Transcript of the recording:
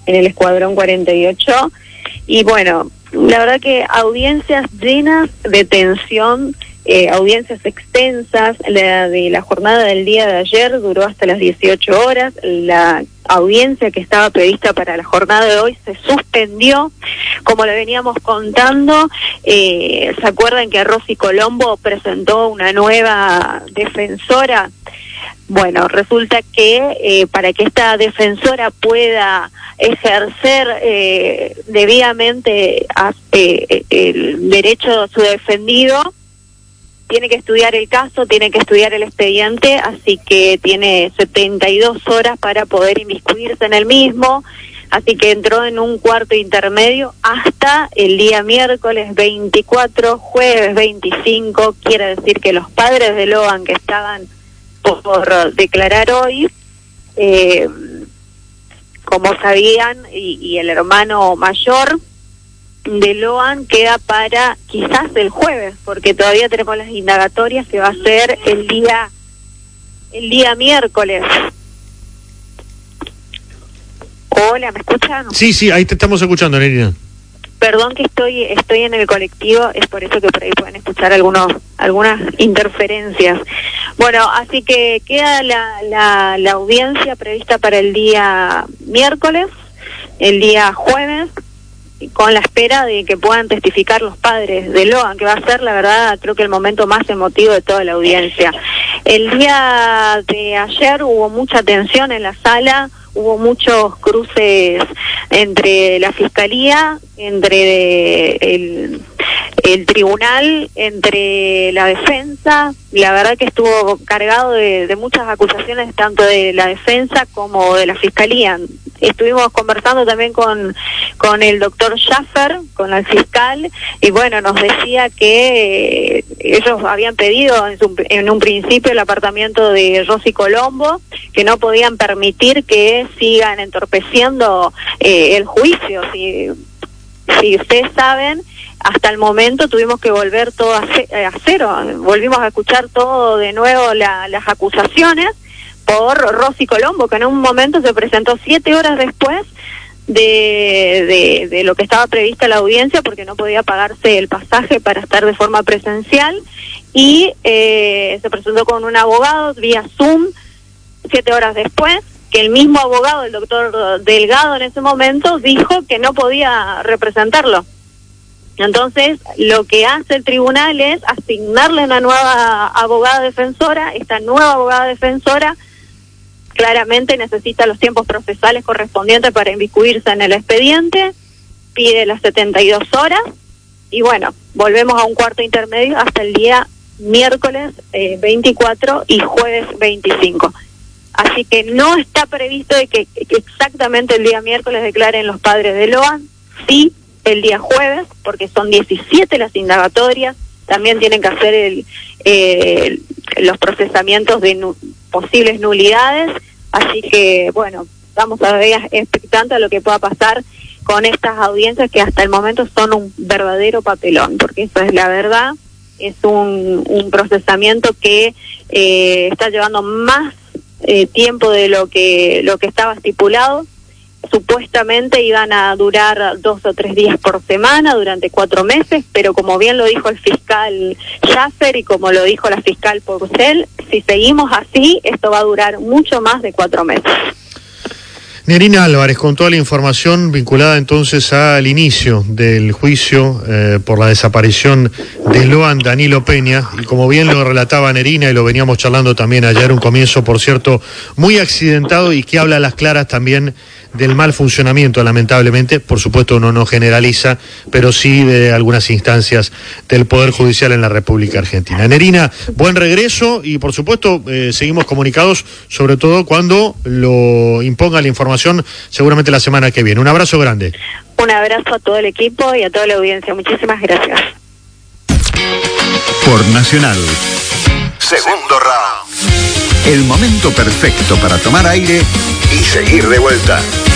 en el Escuadrón 48. Y bueno, la verdad que audiencias llenas de tensión, audiencias extensas. La de la jornada del día de ayer duró hasta las 18 horas. La audiencia que estaba prevista para la jornada de hoy se suspendió, como le veníamos contando. ¿Se acuerdan que Rosy Colombo presentó una nueva defensora? Bueno, resulta que para que esta defensora pueda ejercer debidamente el derecho a su defendido, tiene que estudiar el caso, tiene que estudiar el expediente, así que tiene 72 horas para poder inmiscuirse en el mismo, así que entró en un cuarto intermedio hasta el día miércoles 24, jueves 25, quiere decir que los padres de Loan que estaban por declarar hoy, como sabían, y el hermano mayor de Loan queda para quizás el jueves, porque todavía tenemos las indagatorias que va a ser el día miércoles. Hola, ¿me escuchan? Sí, ahí te estamos escuchando, Nerina. Perdón que estoy en el colectivo, es por eso que por ahí pueden escuchar algunas interferencias. Bueno, así que queda la audiencia prevista para el día miércoles, el día jueves, con la espera de que puedan testificar los padres de Loan, que va a ser, la verdad, creo que el momento más emotivo de toda la audiencia. El día de ayer hubo mucha tensión en la sala, hubo muchos cruces entre la fiscalía, entre el tribunal, entre la defensa. La verdad que estuvo cargado de muchas acusaciones, tanto de la defensa como de la fiscalía. Estuvimos conversando también con el doctor Schaffer, con el fiscal, y bueno, nos decía que ellos habían pedido en un principio el apartamiento de Rosy Colombo, que no podían permitir que sigan entorpeciendo el juicio. Si ustedes saben, hasta el momento tuvimos que volver todo a cero, volvimos a escuchar todo de nuevo las acusaciones por Rosy Colombo, que en un momento se presentó 7 horas después de lo que estaba prevista la audiencia, porque no podía pagarse el pasaje para estar de forma presencial, y se presentó con un abogado vía Zoom 7 horas después, que el mismo abogado, el doctor Delgado, en ese momento dijo que no podía representarlo. Entonces, lo que hace el tribunal es asignarle una nueva abogada defensora. Esta nueva abogada defensora claramente necesita los tiempos procesales correspondientes para inmiscuirse en el expediente, pide las 72 horas, y bueno, volvemos a un cuarto intermedio hasta el día miércoles 24 y jueves 25. Así que no está previsto de que exactamente el día miércoles declaren los padres de Loan, sí el día jueves, porque son 17 las indagatorias, también tienen que hacer los procesamientos de posibles nulidades, así que bueno, estamos todavía expectantes a lo que pueda pasar con estas audiencias, que hasta el momento son un verdadero papelón, porque eso es la verdad, es un procesamiento que está llevando más tiempo de lo que estaba estipulado. Supuestamente iban a durar 2 o 3 días por semana durante 4 meses, pero como bien lo dijo el fiscal Schaffer y como lo dijo la fiscal Porcel, si seguimos así, esto va a durar mucho más de 4 meses. Nerina Álvarez, con toda la información vinculada entonces al inicio del juicio por la desaparición de Loan Danilo Peña, y como bien lo relataba Nerina y lo veníamos charlando también ayer, un comienzo, por cierto, muy accidentado y que habla a las claras también del mal funcionamiento, lamentablemente, por supuesto uno no generaliza, pero sí de algunas instancias del Poder Judicial en la República Argentina. Nerina, buen regreso y por supuesto seguimos comunicados, sobre todo cuando lo imponga la información, seguramente la semana que viene. Un abrazo grande. Un abrazo a todo el equipo y a toda la audiencia. Muchísimas gracias. Por Nacional. Segundo round. El momento perfecto para tomar aire y seguir de vuelta.